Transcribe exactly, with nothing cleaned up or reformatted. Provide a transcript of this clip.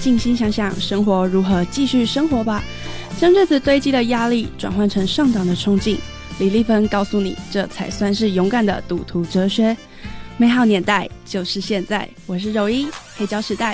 静心想想生活如何继续生活吧，将日子堆积的压力转换成上档的冲劲。李丽芬告诉你，这才算是勇敢的赌徒哲学。美好年代就是现在，我是柔一，黑胶时代